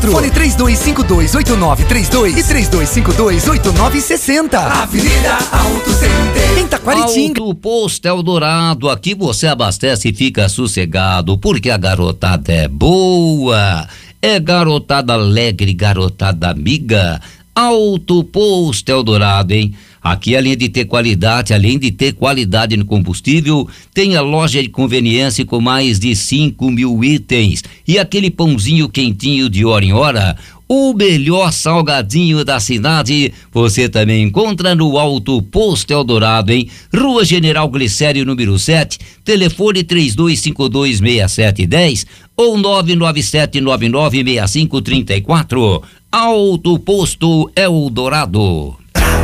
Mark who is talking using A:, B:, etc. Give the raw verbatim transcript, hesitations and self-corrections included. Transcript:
A: Fone três dois cinco dois, oito nove três dois e três dois cinco dois, oito nove seis zero. Avenida Auto Center, em Taquaritinga.
B: Auto Posto Eldorado, aqui você abastece e fica sossegado, porque a garotada é boa. É garotada alegre, garotada amiga. Auto Posto Eldorado, hein? Aqui, além de ter qualidade, além de ter qualidade no combustível, tem a loja de conveniência com mais de cinco mil itens. E aquele pãozinho quentinho de hora em hora, o melhor salgadinho da cidade, você também encontra no Auto Posto Eldorado, hein? Rua General Glicério, número sete, telefone três dois cinco dois, seis sete um zero ou nove nove sete nove nove seis cinco três quatro. Auto Posto Eldorado.